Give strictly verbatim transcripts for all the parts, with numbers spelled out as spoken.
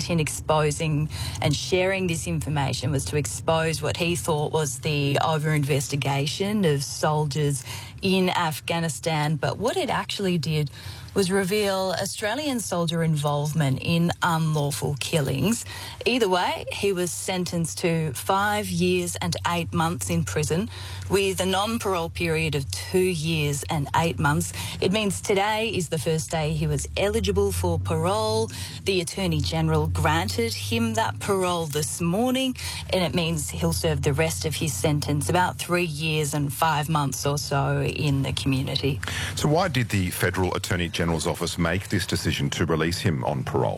point in exposing and sharing this information was to expose what he thought was the over-investigation of soldiers in Afghanistan. But what it actually did was reveal Australian soldier involvement in unlawful killings. Either way, he was sentenced to five years and eight months in prison with a non-parole period of two years and eight months. It means today is the first day he was eligible for parole. The Attorney-General granted him that parole this morning, and it means he'll serve the rest of his sentence, about three years and five months or so, in the community. So why did the Federal Attorney-General's office make this decision to release him on parole?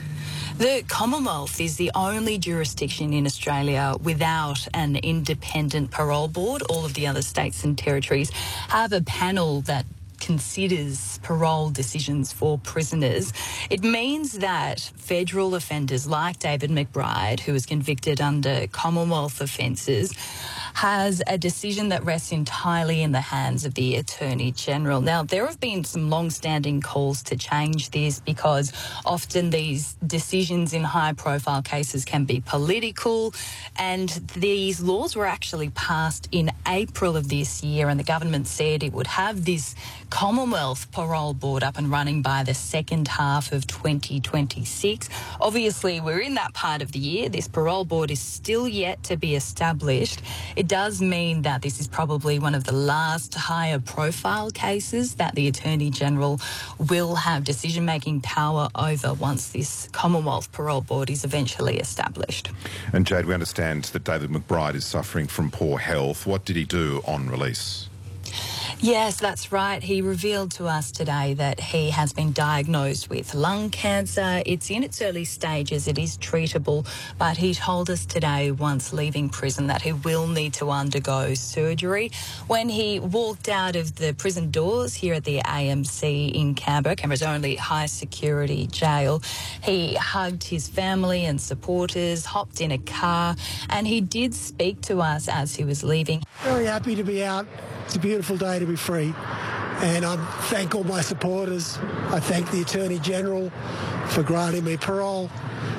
The Commonwealth is the only jurisdiction in Australia without an independent parole board. All of the other states and territories have a panel that considers parole decisions for prisoners. It means that federal offenders like David McBride, who was convicted under Commonwealth offences, has a decision that rests entirely in the hands of the Attorney-General. Now, there have been some long-standing calls to change this because often these decisions in high-profile cases can be political, and these laws were actually passed in April of this year, and the government said it would have this Commonwealth Parole Board up and running by the second half of twenty twenty-six. Obviously, we're in that part of the year. This parole board is still yet to be established. It does mean that this is probably one of the last higher profile cases that the Attorney-General will have decision-making power over once this Commonwealth Parole Board is eventually established. And Jade, we understand that David McBride is suffering from poor health. What did he do on release? Yes, that's right. He revealed to us today that he has been diagnosed with lung cancer. It's in its early stages. It is treatable, but he told us today, once leaving prison, that he will need to undergo surgery. When he walked out of the prison doors here at the A M C in Canberra, Canberra's only high security jail, he hugged his family and supporters, hopped in a car, and he did speak to us as he was leaving. Very happy to be out. It's a beautiful day to be free, and I thank all my supporters. I thank the Attorney-General for granting me parole,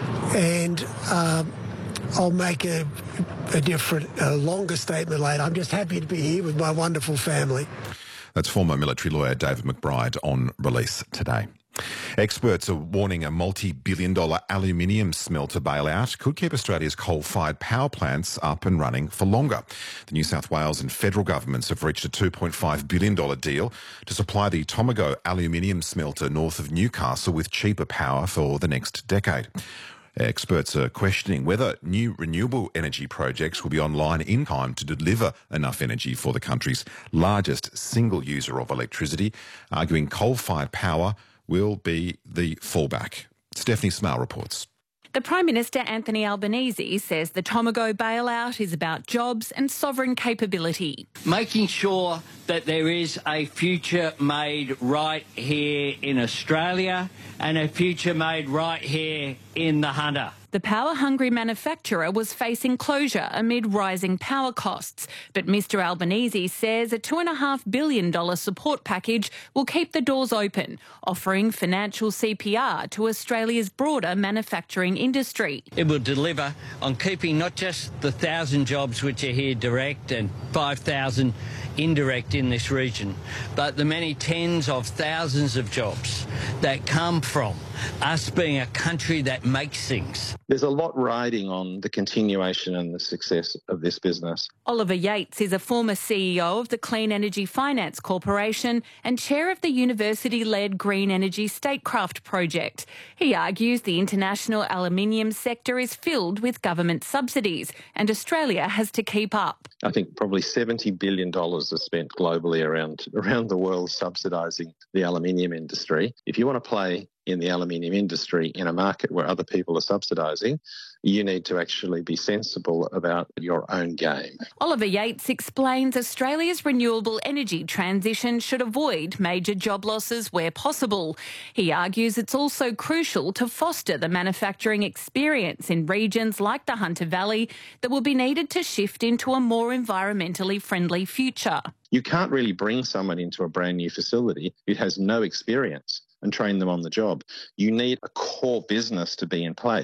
and um, I'll make a, a different, a longer statement later. I'm just happy to be here with my wonderful family. That's former military lawyer David McBride on release today. Experts are warning a multi-billion dollar aluminium smelter bailout could keep Australia's coal-fired power plants up and running for longer. The New South Wales and federal governments have reached a two point five billion dollars deal to supply the Tomago aluminium smelter north of Newcastle with cheaper power for the next decade. Experts are questioning whether new renewable energy projects will be online in time to deliver enough energy for the country's largest single user of electricity, arguing coal-fired power will be the fallback. Stephanie Smale reports. The Prime Minister, Anthony Albanese, says the Tomago bailout is about jobs and sovereign capability. Making sure that there is a future made right here in Australia and a future made right here in the Hunter. The power-hungry manufacturer was facing closure amid rising power costs, but Mr Albanese says a two point five billion dollars support package will keep the doors open, offering financial C P R to Australia's broader manufacturing industry. It will deliver on keeping not just the one thousand jobs which are here direct and five thousand indirect in this region, but the many tens of thousands of jobs that come from us being a country that makes things. There's a lot riding on the continuation and the success of this business. Oliver Yates is a former C E O of the Clean Energy Finance Corporation and chair of the university-led Green Energy Statecraft project. He argues the international aluminium sector is filled with government subsidies and Australia has to keep up. I think probably seventy billion dollars is spent globally around, around the world subsidising the aluminium industry. If you want to play in the aluminium industry in a market where other people are subsidising, you need to actually be sensible about your own game. Oliver Yates explains Australia's renewable energy transition should avoid major job losses where possible. He argues it's also crucial to foster the manufacturing experience in regions like the Hunter Valley that will be needed to shift into a more environmentally friendly future. You can't really bring someone into a brand new facility who has no experience and train them on the job. You need a core business to be in place.